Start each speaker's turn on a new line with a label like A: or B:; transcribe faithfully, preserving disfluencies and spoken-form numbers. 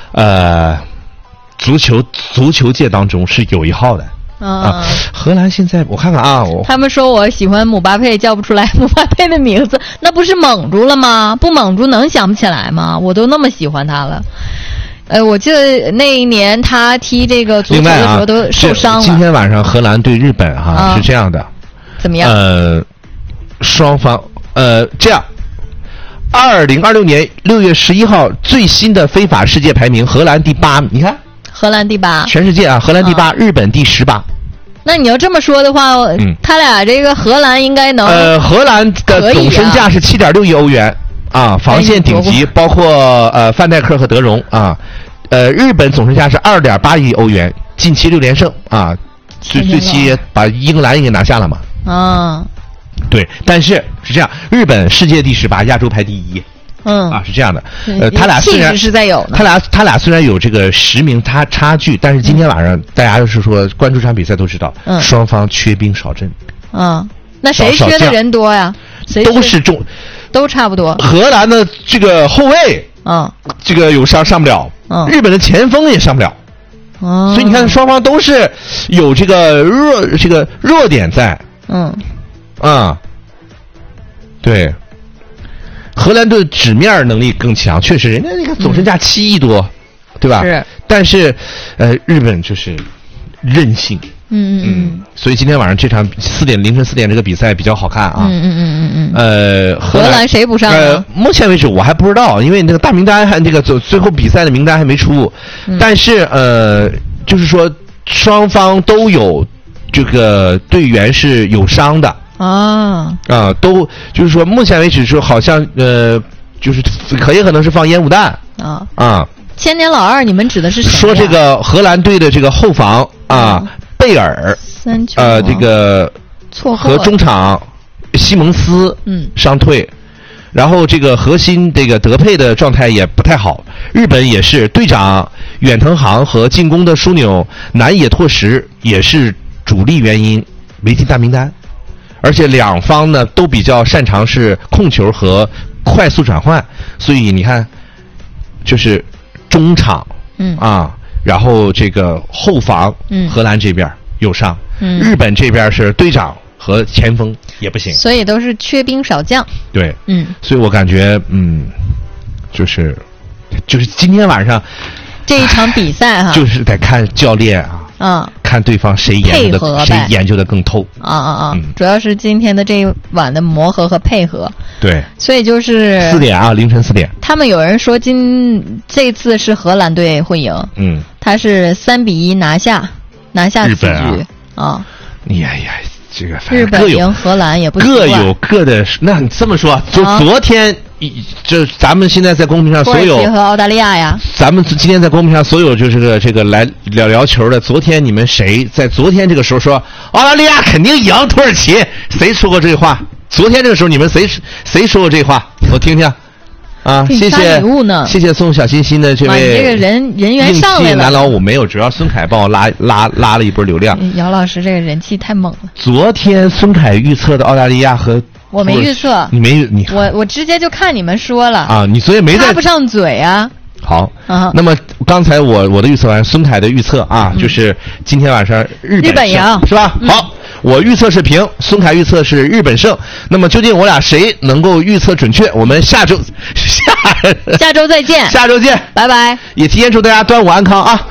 A: 呃，足球足球界当中是有一号的。
B: 嗯、
A: 啊，荷兰现在我看看啊，我
B: 他们说我喜欢姆巴佩，叫不出来姆巴佩的名字，那不是蒙住了吗？不蒙住能想不起来吗？我都那么喜欢他了。呃，我记得那一年他踢这个足球的时候都受伤了。
A: 啊、今天晚上荷兰对日本哈、啊啊、是这样的，
B: 怎么样？
A: 呃，双方呃这样，二零二六年六月十一号最新的非法世界排名，荷兰第八，你看。
B: 荷兰第八，
A: 全世界啊，荷兰第八、嗯，日本第十八。
B: 那你要这么说的话，嗯，他俩这个荷兰应该能
A: 呃，荷兰的总身价是七点六亿欧元啊，防线顶级，包括呃范戴克和德容啊。呃，日本总身价是二点八亿欧元，近期六连胜啊，最最期把英格兰也给拿下了嘛。
B: 啊，
A: 对，但是是这样，日本世界第十八，亚洲排第一。
B: 嗯
A: 啊，是这样的，呃，他俩虽然
B: 是在有，
A: 他俩他俩虽然有这个十名差差距，但是今天晚上、嗯、大家就是说关注这场比赛都知道，嗯，双方缺兵少阵。
B: 嗯，那谁缺的人多呀？谁
A: 都是中，
B: 都差不多。
A: 荷兰的这个后卫，
B: 嗯，
A: 这个有伤上不了，嗯，日本的前锋也上不了，
B: 哦，
A: 所以你看双方都是有这个弱这个弱点在，
B: 嗯，
A: 啊，对。荷兰队纸面能力更强，确实，人家那个总身价七亿多、嗯，对吧？
B: 是。但
A: 是，呃，日本就是任性。
B: 嗯嗯嗯。
A: 所以今天晚上这场四点凌晨四点这个比赛比较好看啊。
B: 嗯嗯嗯嗯嗯。
A: 呃，
B: 荷兰, 荷兰谁不上、啊？
A: 呃，目前为止我还不知道，因为那个大名单还这个最最后比赛的名单还没出。嗯、但是呃，就是说双方都有这个队员是有伤的。
B: 啊
A: 啊，都就是说，目前为止是好像呃，就是可也可能是放烟雾弹
B: 啊
A: 啊。
B: 千年老二，你们指的是谁？
A: 说这个荷兰队的这个后防啊，嗯、贝尔，呃，这个和中场西蒙斯
B: 嗯
A: 伤退，然后这个核心这个德佩的状态也不太好。日本也是队长远藤航和进攻的枢纽南野拓实也是主力原因没进大名单。而且两方呢都比较擅长是控球和快速转换，所以你看，就是中场，
B: 嗯
A: 啊，然后这个后防，
B: 嗯，
A: 荷兰这边有伤，
B: 嗯，
A: 日本这边是队长和前锋也不行，
B: 所以都是缺兵少将。
A: 对，
B: 嗯，
A: 所以我感觉，嗯，就是就是今天晚上
B: 这一场比赛哈，
A: 就是得看教练啊。
B: 嗯，
A: 看对方谁研究的谁研究的更透
B: 啊啊啊！主要是今天的这一晚的磨合和配合。
A: 对，
B: 所以就是
A: 四点啊，凌晨四点。
B: 他们有人说今这次是荷兰队会赢，
A: 嗯，
B: 他是三比一拿下拿下此局
A: 啊。哎呀呀，这个
B: 日本赢荷兰也不
A: 各有各的。那你这么说，就昨天。啊就咱们现在在公屏上所有
B: 和澳大利亚呀，
A: 咱们今天在公屏上所有就是个这个来聊聊球的。昨天你们谁在昨天这个时候说澳大利亚肯定赢土耳其？谁说过这话？昨天这个时候你们谁谁说过这话？我听听啊！谢谢谢谢送小心心的这位，
B: 你这个人人员上来了。
A: 男老五没有，主要孙凯帮我拉拉拉了一波流量。
B: 姚老师这个人气太猛了。
A: 昨天孙凯预测的澳大利亚和。
B: 我没预测，
A: 你没你
B: 我我直接就看你们说了
A: 啊，你所以没
B: 插不上嘴啊。
A: 好
B: 啊，
A: 那么刚才我我的预测完，孙凯的预测啊，嗯、就是今天晚上日本
B: 日本赢
A: 是吧？
B: 嗯、
A: 好，我预测是平，孙凯预测是日本胜。那么究竟我俩谁能够预测准确？我们下周下
B: 下周再见，
A: 下周见，
B: 拜拜。
A: 也提前祝大家端午安康啊！